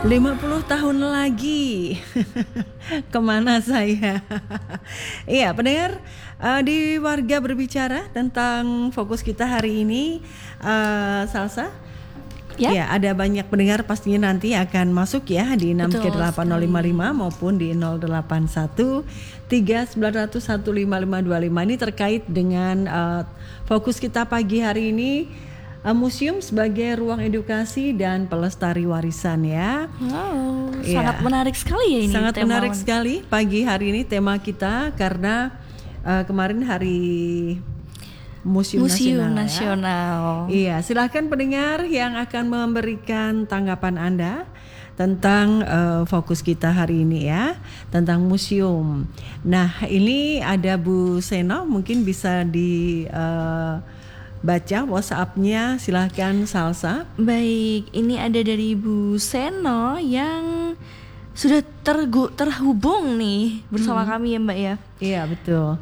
50 tahun lagi. Kemana saya? Iya, pendengar, di Warga Berbicara tentang fokus kita hari ini, Salsa. Ya, ada banyak pendengar pastinya nanti akan masuk ya di 638 maupun di 081 3900 15525. Ini terkait dengan fokus kita pagi hari ini, museum sebagai ruang edukasi dan pelestari warisan ya. Wow, sangat menarik sekali ya ini. Sangat menarik sekali pagi hari ini tema kita karena kemarin hari Museum Nasional. Ya. Iya, silakan pendengar yang akan memberikan tanggapan Anda tentang fokus kita hari ini ya, tentang museum. Nah, ini ada Bu Seno, mungkin bisa di baca WhatsApp-nya, silahkan Salsa. Baik, ini ada dari Bu Seno yang sudah terhubung nih bersama kami ya Mbak ya. Iya betul.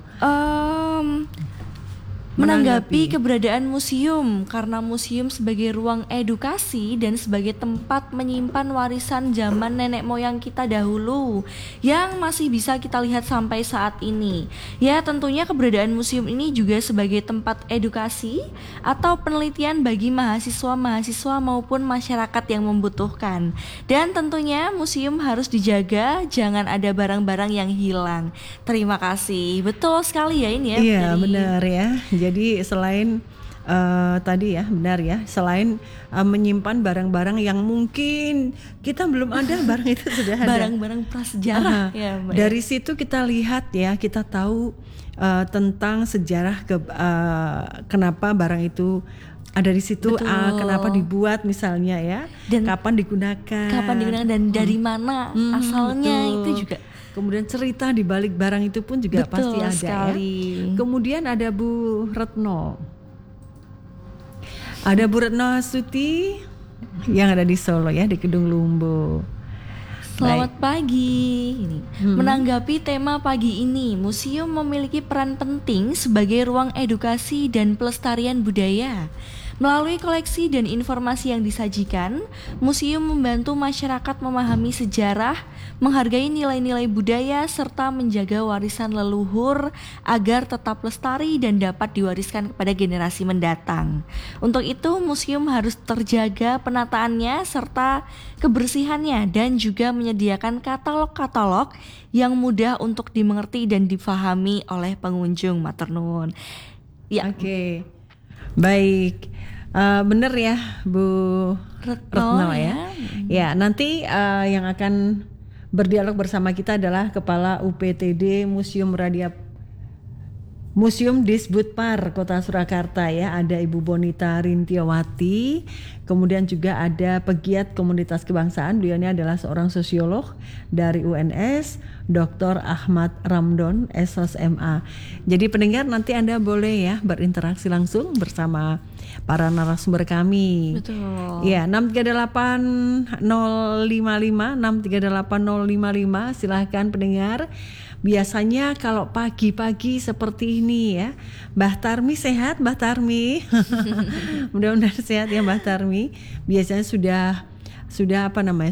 Menanggapi keberadaan museum, karena museum sebagai ruang edukasi dan sebagai tempat menyimpan warisan zaman nenek moyang kita dahulu yang masih bisa kita lihat sampai saat ini. Ya, tentunya keberadaan museum ini juga sebagai tempat edukasi atau penelitian bagi mahasiswa-mahasiswa maupun masyarakat yang membutuhkan. Dan tentunya museum harus dijaga, jangan ada barang-barang yang hilang. Terima kasih. Betul sekali ya ini ya. Iya, benar ya. Jadi selain tadi ya, benar ya, selain menyimpan barang-barang yang mungkin kita belum ada, barang itu sudah ada. Barang-barang prasejarah ya, Mbak. Dari situ kita lihat ya, kita tahu tentang sejarah kenapa barang itu ada di situ, kenapa dibuat misalnya ya, dan kapan digunakan dan dari mana asalnya, betul. Itu juga. Kemudian cerita di balik barang itu pun juga pasti ada sekali. Ya. Kemudian ada Bu Retno. Ada Bu Retno Astuti yang ada di Solo ya, di Kedung Lumbo. Selamat pagi. Menanggapi tema pagi ini, museum memiliki peran penting sebagai ruang edukasi dan pelestarian budaya. Melalui koleksi dan informasi yang disajikan, museum membantu masyarakat memahami sejarah, menghargai nilai-nilai budaya, serta menjaga warisan leluhur agar tetap lestari dan dapat diwariskan kepada generasi mendatang. Untuk itu, museum harus terjaga penataannya serta kebersihannya dan juga menyediakan katalog-katalog yang mudah untuk dimengerti dan difahami oleh pengunjung. Matur nuwun. Ya. Oke. Baik. Bener ya Bu Retno ya. Ya, nanti yang akan berdialog bersama kita adalah Kepala UPTD Museum Disbudpar Kota Surakarta ya, ada Ibu Bonita Rintiawati. Kemudian juga ada pegiat komunitas kebangsaan, beliau ini adalah seorang sosiolog dari UNS, Dr. Ahmad Ramdon, SOS MA. Jadi pendengar, nanti Anda boleh ya berinteraksi langsung bersama para narasumber kami. Betul. Ya, 638-055, 638-055, silahkan pendengar. Biasanya kalau pagi-pagi seperti ini ya, Mbah Tarmi sehat, Mbah Tarmi. Mudah-mudahan sehat ya Mbah Tarmi. Biasanya sudah apa namanya?